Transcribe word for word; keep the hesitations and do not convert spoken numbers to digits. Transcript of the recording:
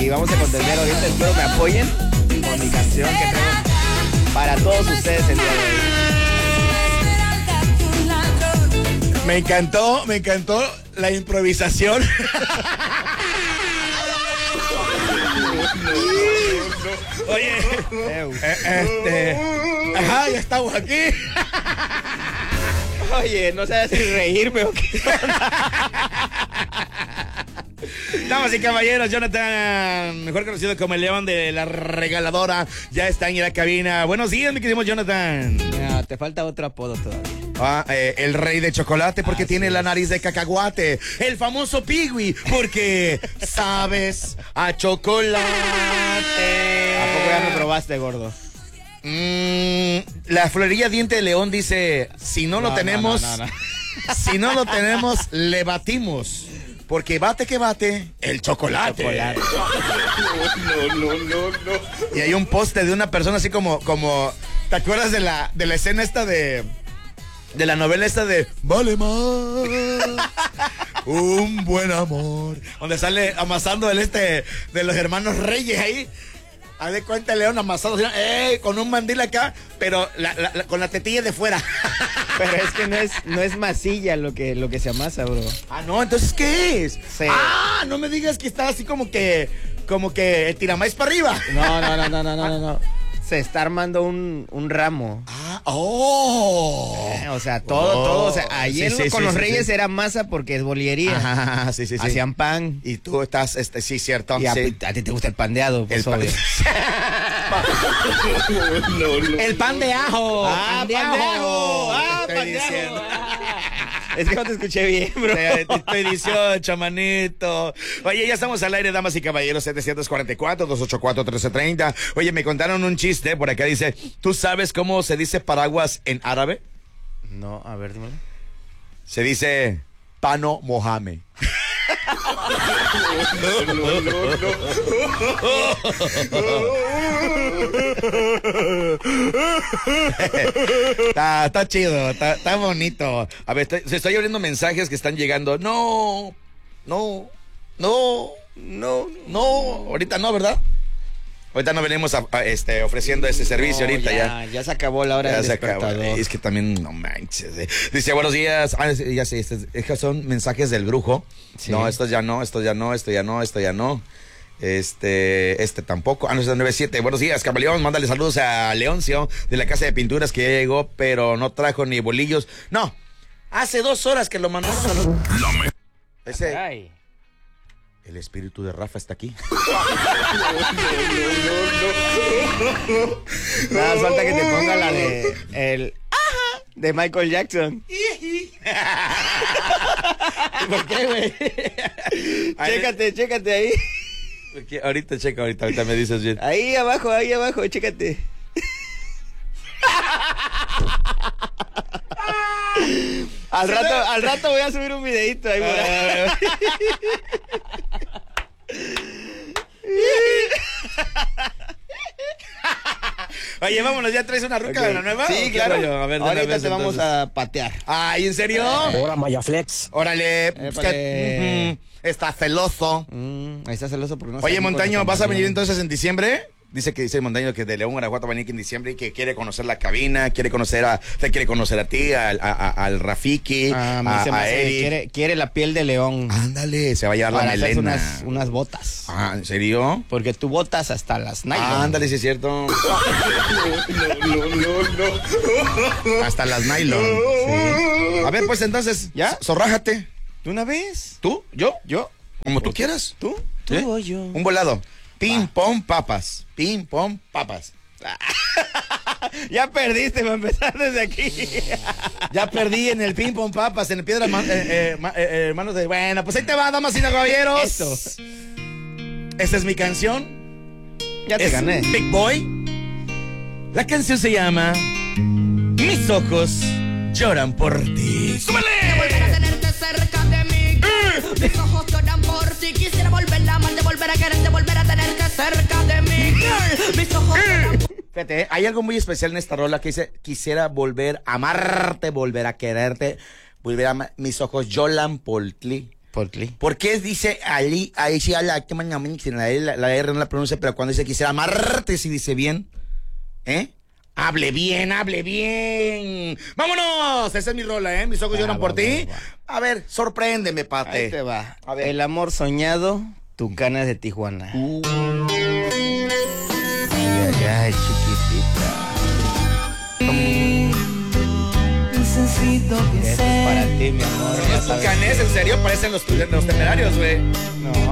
y vamos a contender ahorita. Espero me apoyen con mi canción que tengo para todos ustedes el día de hoy. Me encantó, me encantó la improvisación. Oye, este, ajá, ya estamos aquí. Oye, no sabes si reírme o qué. Damas y caballeros, Jonathan, mejor conocido como el León de la Regaladora, ya está en la cabina. Buenos días, mi querido Jonathan. No, te falta otro apodo todavía. Ah, eh, el rey de chocolate porque Así tiene es. la nariz de cacahuate. El famoso Pigui porque sabes a chocolate. ¿A poco ya me probaste, gordo? Mm, la florería Diente de León dice, si no, No, lo tenemos, no, no, no, si no lo tenemos, le batimos. Porque bate que bate, el chocolate. Chocolate. No, no, no, no. Y hay un poste de una persona así como, como, ¿te acuerdas de la, de la escena esta de, de la novela esta de Vale más un buen amor? Donde sale amasando el este de los hermanos Reyes ahí. Haz de cuenta el León amasado, ¡eh! Con un mandil acá, pero la, la, la, con la tetilla de fuera. Pero es que no es, no es masilla lo que, lo que se amasa, bro. Ah, no, entonces, ¿qué es? Sí. Ah, no me digas que está así como que, como que el tiramais para arriba. No, no, no, no, no, no, no. Se está armando un, un ramo. Ah, oh. Eh, o sea, todo, Oh. todo. O sea, ayer Sí, sí, con sí, los sí, Reyes sí. era masa porque es bolillería. Ajá, sí, sí, sí. Hacían pan. Y tú estás, este, sí, cierto. Y a, sí. a ti te gusta el pandeado, pues El pan- obvio. El pan de ajo. Ah, pan de ajo. Ah, Te pan estoy de ajo. diciendo. Es que no te escuché bien, bro. Te te estoy dieciocho, manito. Oye, ya estamos al aire, damas y caballeros, setecientos cuarenta y cuatro, doscientos ochenta y cuatro, trece treinta. Oye, me contaron un chiste, por acá dice, ¿tú sabes cómo se dice paraguas en árabe? No, a ver, dímelo. Se dice Pano Mohamed. No, no, no, está, está chido, está, está bonito. A ver, estoy, se estoy abriendo mensajes que están llegando. No, no, no, no, no. Ahorita no, ¿verdad? Ahorita no venimos a, a, este, ofreciendo ese servicio, No, ahorita ya. ya. Ya se acabó la hora Ya del se acabó. despertador. Es que también, no manches. eh. Dice, buenos días. Ah, ya sé, estos estos son mensajes del brujo. Sí. No, estos ya no, estos ya no, esto ya no, esto ya no. Este, este tampoco. Ah, no, es el noventa y siete. Buenos días, Camaleón. Mándale saludos a Leoncio de la casa de pinturas que ya llegó, pero no trajo ni bolillos. No, hace dos horas que lo mandó. Ese, Ay. el espíritu de Rafa está aquí. Nada, falta que te ponga la de el ajá de Michael Jackson. ¿Por qué, güey? Chécate, chécate ahí. Porque ahorita checa, ahorita, ahorita me dices bien. Ahí abajo, ahí abajo, chécate. Al rato, al rato voy a subir un videito ahí por ahí. Oye, vámonos, ¿ya traes una ruca Ok. de la nueva? Sí, ¿O qué claro. rollo? A ver, de una Ahorita vez, te vamos entonces. a patear. Ay, ¿en serio? Ahora Mayaflex. Órale, Épale. es que, ujú, está celoso. Mm, ahí está celoso porque no Oye, salimos con Montaño, su ¿vas a venir compañero. entonces en diciembre? Dice que dice Montaño que de León, Guanajuato va a venir en diciembre y que quiere conocer la cabina, quiere conocer a, te quiere conocer a ti, al, a- a- al Rafiki, Ah, a mí a, se me a hace- Eric. quiere, quiere la piel de león. Ándale, se va a llevar la para hacerse melena. unas, unas botas. Ah, ¿en serio? Porque tú botas hasta las nylon. Ah, ándale, sí es cierto. Hasta las nylon. Sí. A ver, pues entonces, ¿Ya? Zorrájate. ¿De una vez? ¿Tú? ¿Yo? ¿Yo? Como tú quieras. ¿Tú? ¿Tú ¿Eh? o yo? Un volado. Ping, pong, papas. Ping, pong, papas. Ya perdiste, va a empezar desde aquí. Ya perdí en el ping, pong, papas, en el piedra, man- eh, eh, ma- eh, eh, manos de... Bueno, pues ahí te va, damas y caballeros. Eso. Esta es mi canción. Ya te Es gané. Big Boy. La canción se llama Mis ojos lloran por ti. ¡Súbele! Volver a tenerte cerca de mí. Mis ojos lloran por ti. Quisiera volver a amarte, volver a quererte, volver a tenerte cerca de mí. Mis ojos lloran por ti. Fíjate, ¿eh? Hay algo muy especial en esta rola que dice, quisiera volver a amarte, volver a quererte, volver a amar. Mis ojos lloran por ti. ¿Por qué? ¿Por qué dice Ali, ahí sí, la, la, la R no la pronuncia, pero cuando dice quisiera amarte, si dice bien? ¿Eh? Hable bien, hable bien. ¡Vámonos! Esa es mi rola, ¿eh? Mis ojos Va, lloran va, por va, ti. va. A ver, sorpréndeme, pate. Ahí te va. A ver. El amor soñado, Tucanes de Tijuana. Uh. Ay, ay, ay, chiquitita. Esto es para ti, mi amor. Los Tucanes, en serio, parecen los, los temerarios, güey. No.